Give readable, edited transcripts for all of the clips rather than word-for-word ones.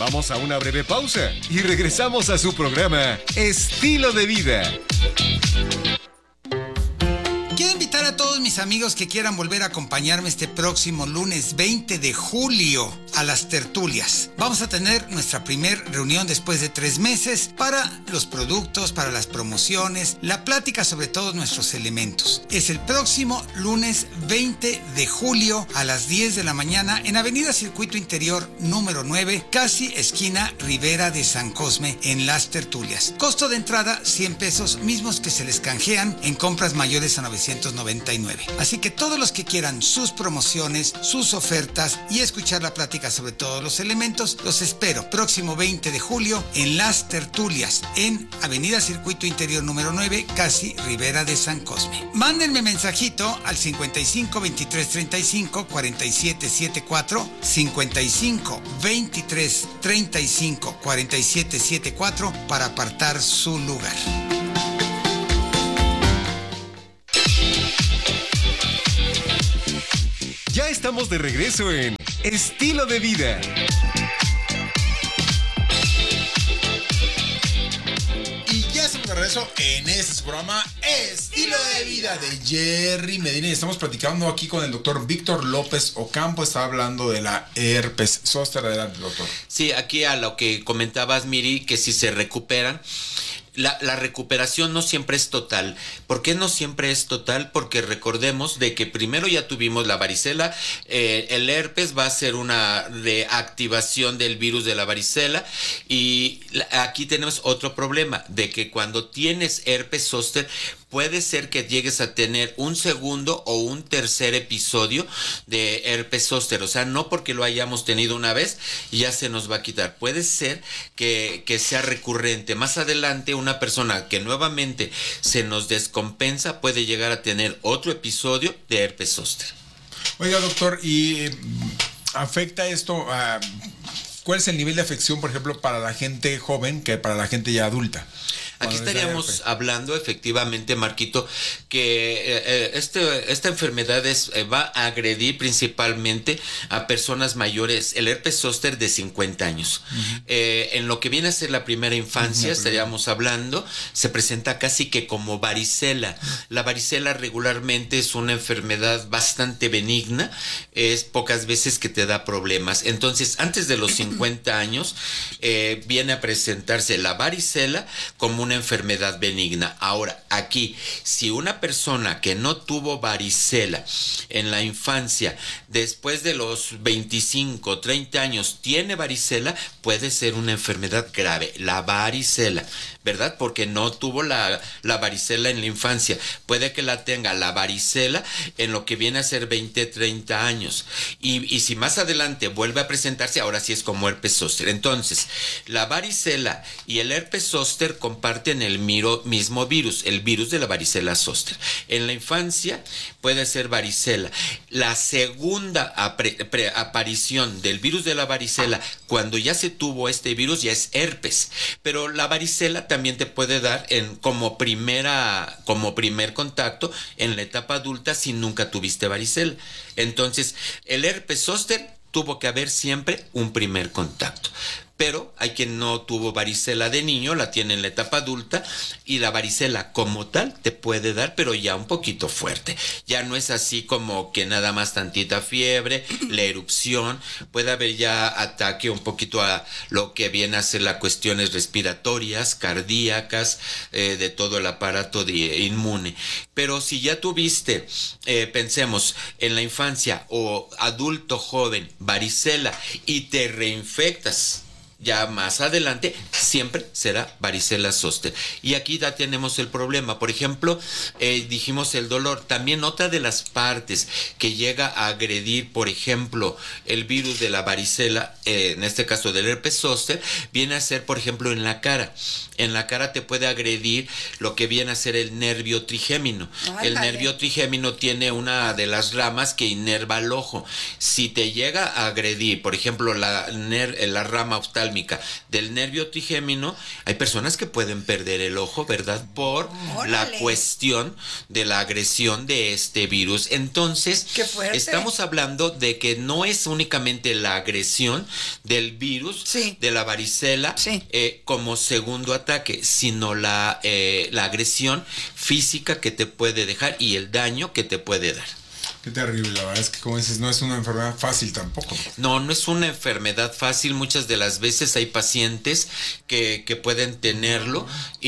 Vamos a una breve pausa y regresamos a su programa Estilo de Vida. Quiero invitar a todos mis amigos que quieran volver a acompañarme este próximo lunes 20 de julio a las tertulias. Vamos a tener nuestra primer reunión después de 3 meses para los productos, para las promociones, la plática sobre todos nuestros elementos. Es el próximo lunes 20 de julio a las 10 de la mañana en Avenida Circuito Interior número 9, casi esquina Rivera de San Cosme, en las tertulias. Costo de entrada 100 pesos, mismos que se les canjean en compras mayores a 999. Así que todos los que quieran sus promociones, sus ofertas y escuchar la plática sobre todos los elementos, los espero próximo 20 de julio en las tertulias en Avenida Circuito Interior número 9, casi Rivera de San Cosme. Mándenme mensajito al 55 23 35 47 74, 55 23 35 47 74 para apartar su lugar. Ya estamos de regreso en Estilo de Vida. Y ya estamos de regreso en este programa Estilo de Vida de Jerry Medina. Y estamos platicando aquí con el doctor Víctor López Ocampo. Está hablando de la herpes zóster. Adelante, doctor. Sí, aquí a lo que comentabas, Miri, que si se recuperan. La recuperación no siempre es total. ¿Por qué no siempre es total? Porque recordemos de que primero ya tuvimos la varicela, el herpes va a ser una reactivación del virus de la varicela y aquí tenemos otro problema, de que cuando tienes herpes zóster puede ser que llegues a tener un segundo o un tercer episodio de herpes zóster. O sea, no porque lo hayamos tenido una vez ya se nos va a quitar. Puede ser que sea recurrente. Más adelante, una persona que nuevamente se nos descompensa puede llegar a tener otro episodio de herpes zóster. Oiga, doctor, ¿y afecta esto a cuál es el nivel de afección, por ejemplo, para la gente joven que para la gente ya adulta? Aquí estaríamos hablando efectivamente, Marquito, que esta enfermedad va a agredir principalmente a personas mayores, el herpes zóster de 50 años. Uh-huh. En lo que viene a ser la primera infancia, estaríamos hablando, se presenta casi que como varicela. La varicela regularmente es una enfermedad bastante benigna, es pocas veces que te da problemas. Entonces, antes de los 50 años, viene a presentarse la varicela como una enfermedad benigna. Ahora, aquí, si una persona que no tuvo varicela en la infancia, después de los 25, 30 años, tiene varicela, puede ser una enfermedad grave, la varicela, ¿verdad? Porque no tuvo la varicela en la infancia. Puede que la tenga la varicela en lo que viene a ser 20, 30 años. Y si más adelante vuelve a presentarse, ahora sí es como herpes zóster. Entonces, la varicela y el herpes zóster comparten el mismo virus, el virus de la varicela zóster. En la infancia puede ser varicela. La segunda aparición del virus de la varicela, cuando ya se tuvo este virus, ya es herpes. Pero la varicela también te puede dar como primer contacto en la etapa adulta si nunca tuviste varicela. Entonces, el herpes zóster tuvo que haber siempre un primer contacto. Pero hay quien no tuvo varicela de niño, la tiene en la etapa adulta, y la varicela como tal te puede dar, pero ya un poquito fuerte. Ya no es así como que nada más tantita fiebre, la erupción, puede haber ya ataque un poquito a lo que viene a ser las cuestiones respiratorias, cardíacas, de todo el aparato inmune. Pero si ya tuviste, pensemos, en la infancia o adulto joven, varicela, y te reinfectas, ya más adelante siempre será varicela zóster. Y aquí ya tenemos el problema. Por ejemplo, dijimos el dolor. También otra de las partes que llega a agredir, por ejemplo, el virus de la varicela, en este caso del herpes zóster, viene a ser, por ejemplo, en la cara. En la cara te puede agredir lo que viene a ser el nervio trigémino. El nervio trigémino tiene una de las ramas que inerva el ojo. Si te llega a agredir, por ejemplo, la rama oftalmológica, oftálmica del nervio trigémino, hay personas que pueden perder el ojo, ¿verdad? Por la cuestión de la agresión de este virus. Entonces, estamos hablando de que no es únicamente la agresión del virus de la varicela como segundo ataque, sino la agresión física que te puede dejar y el daño que te puede dar. Qué terrible, la verdad es que como dices, no es una enfermedad fácil tampoco. No es una enfermedad fácil. Muchas de las veces hay pacientes que pueden tenerlo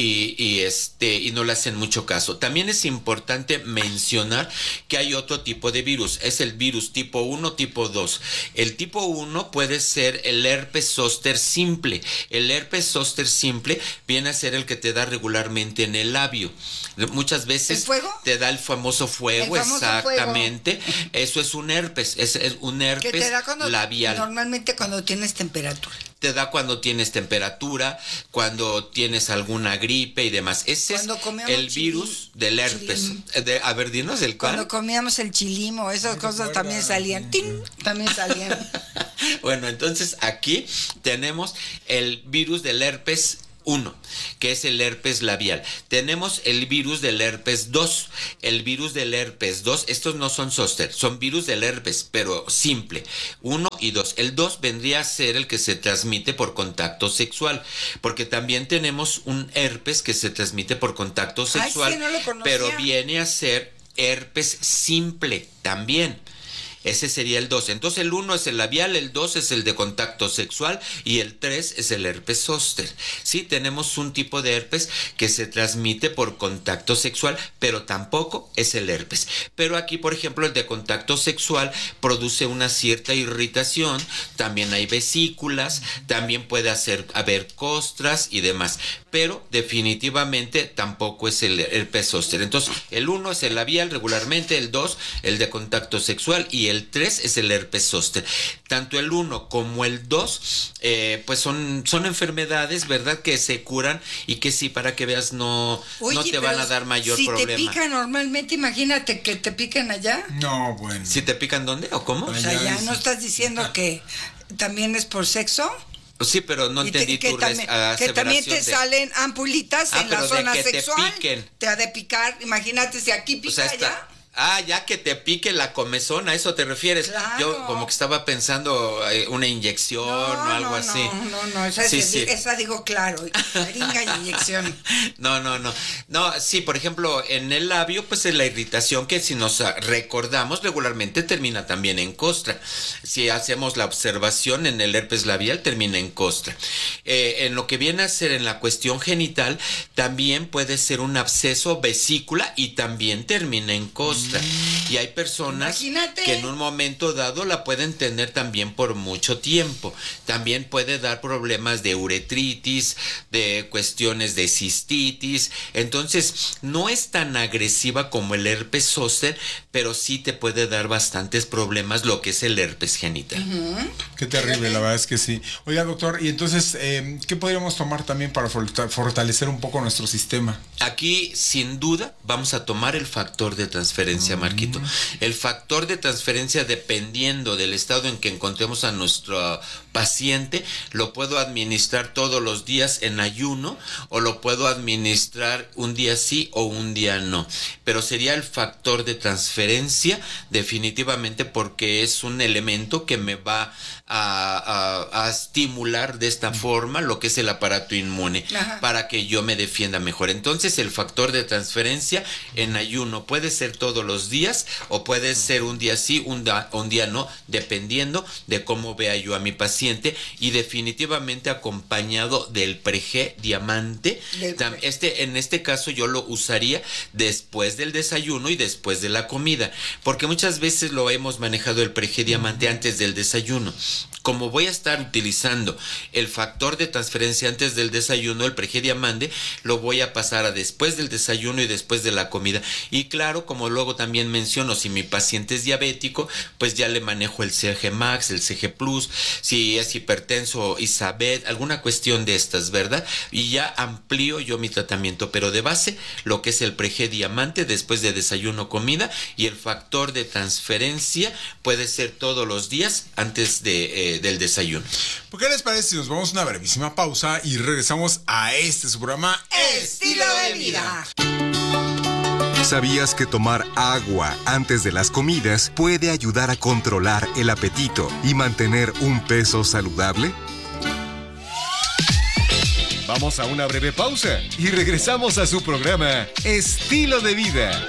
y no le hacen mucho caso. También es importante mencionar que hay otro tipo de virus, es el virus tipo 1, tipo 2. El tipo 1 puede ser el herpes zóster simple. El herpes zóster simple viene a ser el que te da regularmente en el labio. Muchas veces te da el famoso fuego, exactamente. Eso es un herpes, es un herpes que te da labial. Normalmente cuando tienes temperatura. Te da cuando tienes temperatura, cuando tienes alguna gripe y demás. Ese es el virus del herpes. A ver, dinos el cual. Cuando comíamos el chilimo, esas cosas también salían. ¡Tin! También salían. Bueno, entonces aquí tenemos el virus del herpes 1, que es el herpes labial. Tenemos el virus del herpes 2. El virus del herpes 2, estos no son zóster, son virus del herpes, pero simple. 1 y 2. El 2 vendría a ser el que se transmite por contacto sexual, porque también tenemos un herpes que se transmite por contacto sexual, no lo conocía. Pero viene a ser herpes simple también. Ese sería el 2. Entonces el 1 es el labial, el 2 es el de contacto sexual y el 3 es el herpes zóster. Sí, tenemos un tipo de herpes que se transmite por contacto sexual, pero tampoco es el herpes. Pero aquí, por ejemplo, el de contacto sexual produce una cierta irritación, también hay vesículas, también puede haber costras y demás, pero definitivamente tampoco es el herpes zóster. Entonces, el 1 es el labial regularmente, el 2 el de contacto sexual y el 3 es el herpes zóster. Tanto el 1 como el 2 pues son enfermedades, ¿verdad? Que se curan y que sí, para que veas, no te van a dar mayor problema. Si te pican normalmente, imagínate que te pican allá. No, bueno. ¿Si te pican dónde o cómo? O sea, ya no estás diciendo que también es por sexo. Sí, pero no entendí tu aseveración. Que también te salen ampulitas en la zona sexual. Te piquen. Te ha de picar, imagínate si aquí pica, o sea, allá. Ya que te pique la comezón, ¿a eso te refieres? Claro. Yo como que estaba pensando una inyección o algo así. No, esa digo claro, jeringa y inyección. No, sí, por ejemplo, en el labio, pues es la irritación que si nos recordamos regularmente termina también en costra. Si hacemos la observación en el herpes labial, termina en costra. En lo que viene a ser en la cuestión genital, también puede ser un absceso vesícula y también termina en costra. Y hay personas que en un momento dado la pueden tener también por mucho tiempo. También puede dar problemas de uretritis, de cuestiones de cistitis. Entonces, no es tan agresiva como el herpes zóster, pero sí te puede dar bastantes problemas lo que es el herpes genital. Qué terrible, la verdad es que sí. Oiga, doctor, y entonces, ¿qué podríamos tomar también para fortalecer un poco nuestro sistema? Aquí, sin duda, vamos a tomar el factor de transferencia, Marquito. El factor de transferencia, dependiendo del estado en que encontremos a nuestro paciente, lo puedo administrar todos los días en ayuno o lo puedo administrar un día sí o un día no. Pero sería el factor de transferencia definitivamente, porque es un elemento que me va a estimular de esta forma lo que es el aparato inmune. Ajá. Para que yo me defienda mejor. Entonces el factor de transferencia en ayuno puede ser todos los días o puede ser un día sí, un día no, dependiendo de cómo vea yo a mi paciente, y definitivamente acompañado del Pregé Diamante. En este caso yo lo usaría después del desayuno y después de la comida, porque muchas veces lo hemos manejado el Pregé Diamante antes del desayuno. Como voy a estar utilizando el factor de transferencia antes del desayuno, el Pregé Diamante lo voy a pasar a después del desayuno y después de la comida. Y claro, como luego también menciono, si mi paciente es diabético, pues ya le manejo el CG Max, el CG Plus, si es hipertenso, Isabet, alguna cuestión de estas, ¿verdad? Y ya amplío yo mi tratamiento, pero de base, lo que es el Pregé Diamante después de desayuno, comida, y el factor de transferencia puede ser todos los días antes del desayuno. ¿Por qué les parece si nos vamos a una brevísima pausa y regresamos a su programa Estilo de vida? ¿Sabías que tomar agua antes de las comidas puede ayudar a controlar el apetito y mantener un peso saludable? Vamos a una breve pausa y regresamos a su programa Estilo de Vida.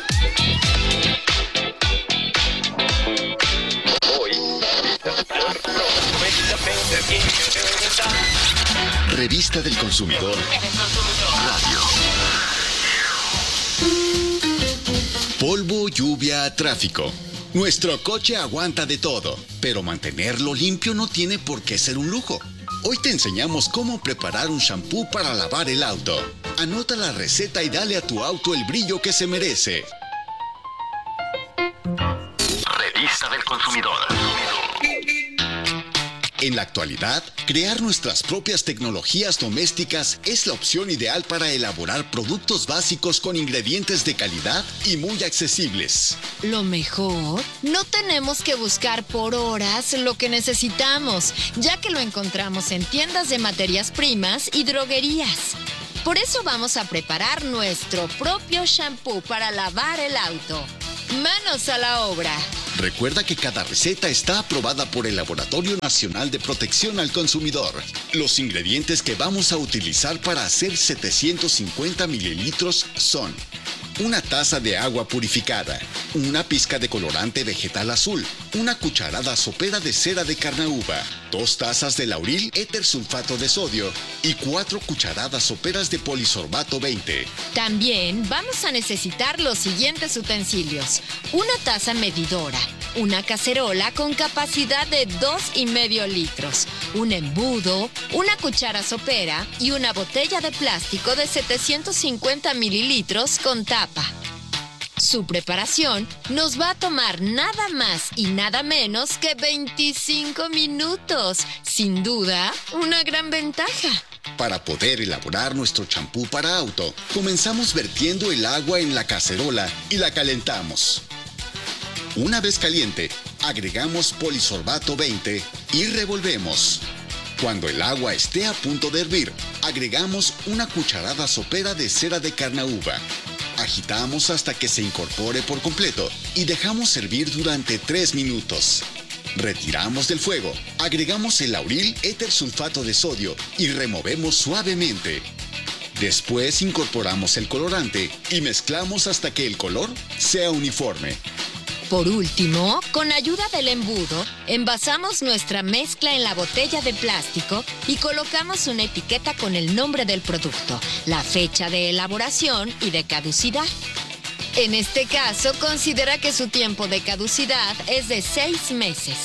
Revista del Consumidor Radio. Polvo, lluvia, tráfico. Nuestro coche aguanta de todo, pero mantenerlo limpio no tiene por qué ser un lujo. Hoy te enseñamos cómo preparar un shampoo para lavar el auto. Anota la receta y dale a tu auto el brillo que se merece. Revista del Consumidor. En la actualidad, crear nuestras propias tecnologías domésticas es la opción ideal para elaborar productos básicos con ingredientes de calidad y muy accesibles. Lo mejor, no tenemos que buscar por horas lo que necesitamos, ya que lo encontramos en tiendas de materias primas y droguerías. Por eso vamos a preparar nuestro propio shampoo para lavar el auto. ¡Manos a la obra! Recuerda que cada receta está aprobada por el Laboratorio Nacional de Protección al Consumidor. Los ingredientes que vamos a utilizar para hacer 750 mililitros son: una taza de agua purificada, una pizca de colorante vegetal azul, una cucharada sopera de cera de carnauba, 2 tazas de lauril éter sulfato de sodio y 4 cucharadas soperas de polisorbato 20. También vamos a necesitar los siguientes utensilios: una taza medidora, una cacerola con capacidad de 2,5 litros, un embudo, una cuchara sopera y una botella de plástico de 750 mililitros con tapa. Su preparación nos va a tomar nada más y nada menos que 25 minutos. Sin duda, una gran ventaja. Para poder elaborar nuestro champú para auto, comenzamos vertiendo el agua en la cacerola y la calentamos. Una vez caliente, agregamos polisorbato 20 y revolvemos. Cuando el agua esté a punto de hervir, agregamos una cucharada sopera de cera de carnauba. Agitamos hasta que se incorpore por completo y dejamos hervir durante 3 minutos. Retiramos del fuego, agregamos el lauril éter sulfato de sodio y removemos suavemente. Después incorporamos el colorante y mezclamos hasta que el color sea uniforme. Por último, con ayuda del embudo, envasamos nuestra mezcla en la botella de plástico y colocamos una etiqueta con el nombre del producto, la fecha de elaboración y de caducidad. En este caso, considera que su tiempo de caducidad es de 6 meses.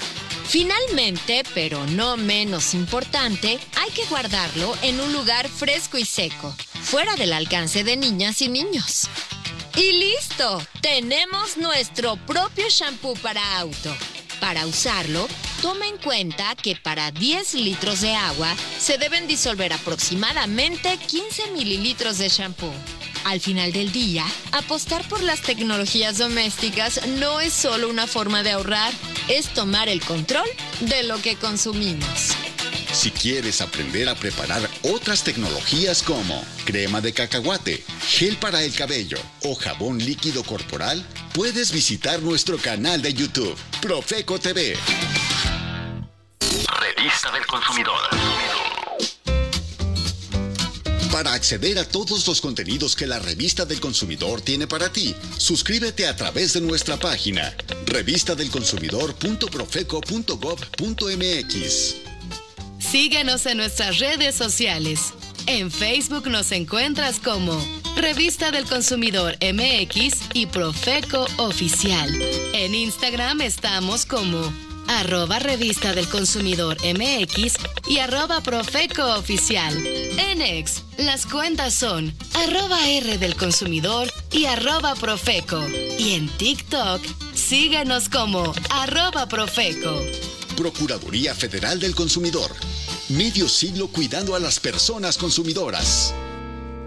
Finalmente, pero no menos importante, hay que guardarlo en un lugar fresco y seco, fuera del alcance de niñas y niños. ¡Y listo! Tenemos nuestro propio shampoo para auto. Para usarlo, toma en cuenta que para 10 litros de agua se deben disolver aproximadamente 15 mililitros de shampoo. Al final del día, apostar por las tecnologías domésticas no es solo una forma de ahorrar, es tomar el control de lo que consumimos. Si quieres aprender a preparar otras tecnologías como crema de cacahuate, gel para el cabello o jabón líquido corporal, puedes visitar nuestro canal de YouTube, Profeco TV. Revista del Consumidor. Para acceder a todos los contenidos que la Revista del Consumidor tiene para ti, suscríbete a través de nuestra página revistadelconsumidor.profeco.gov.mx. Síguenos en nuestras redes sociales. En Facebook nos encuentras como Revista del Consumidor MX y Profeco Oficial. En Instagram estamos como @Revista del Consumidor MX y @Profeco Oficial. En X, las cuentas son @R del Consumidor y @Profeco. Y en TikTok, síguenos como @Profeco. Procuraduría Federal del Consumidor. Medio siglo cuidando a las personas consumidoras.